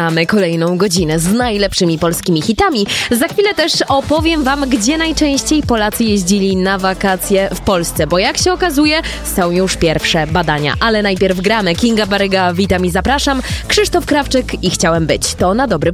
Mamy kolejną godzinę z najlepszymi polskimi hitami. Za chwilę też opowiem wam, gdzie najczęściej Polacy jeździli na wakacje w Polsce, bo jak się okazuje, są już pierwsze badania. Ale najpierw gramy. Kinga Baryga, witam i zapraszam. Krzysztof Krawczyk i Chciałem być. To na dobry